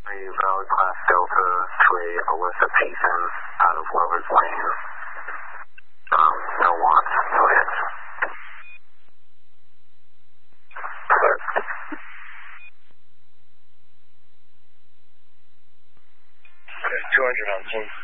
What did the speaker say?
Valid Class Delta to a Alyssa Payson out of Lover's Lane. No wants, no hits. 200 on 10.